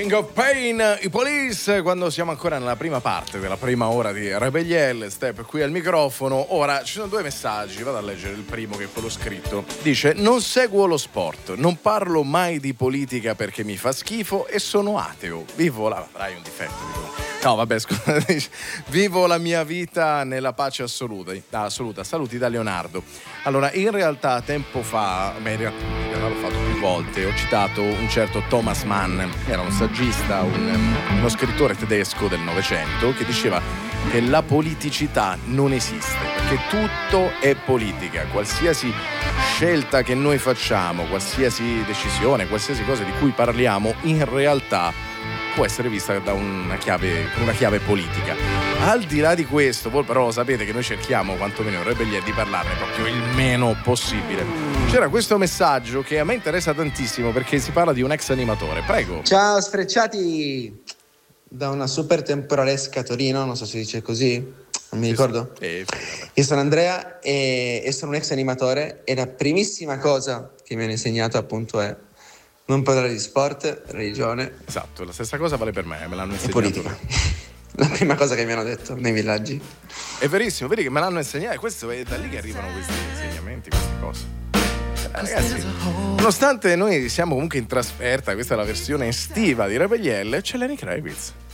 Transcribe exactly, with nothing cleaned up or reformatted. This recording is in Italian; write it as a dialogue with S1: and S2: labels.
S1: King of Pain, i Police, quando siamo ancora nella prima parte della prima ora di Rebelliel. Step qui al microfono. Ora ci sono due messaggi, vado a leggere il primo, che è quello scritto. Dice: non seguo lo sport, non parlo mai di politica perché mi fa schifo e sono ateo. Vivo la... Dai, un difetto, dico. No, vabbè, scusa. Vivo la mia vita nella pace assoluta. Ah, assoluta. Saluti da Leonardo. Allora, in realtà tempo fa, beh, in realtà l'ho fatto più volte, ho citato un certo Thomas Mann, era un saggista, un, uno scrittore tedesco del Novecento, che diceva che la politicità non esiste, perché tutto è politica. Qualsiasi scelta che noi facciamo, qualsiasi decisione, qualsiasi cosa di cui parliamo, in realtà può essere vista da una chiave, con una chiave politica. Al di là di questo, voi però lo sapete che noi cerchiamo, quantomeno in Rebellion, di parlarne proprio il meno possibile. C'era questo messaggio che a me interessa tantissimo perché si parla di un ex animatore. Prego.
S2: Ciao sfrecciati da una super temporalesca Torino, non so se si dice così, non mi ricordo.
S1: Eh,
S2: Io sono Andrea e, e sono un ex animatore e la primissima cosa che mi hanno insegnato appunto è non parlare di sport, religione.
S1: Esatto, la stessa cosa vale per me, me l'hanno insegnato.
S2: E politica. La prima cosa che mi hanno detto nei villaggi.
S1: È verissimo, vedi che me l'hanno insegnato, e questo è da lì che arrivano questi insegnamenti, queste cose. Eh, ragazzi, nonostante noi siamo comunque in trasferta, questa è la versione estiva di Rebelliel, c'è Lenny Kravitz.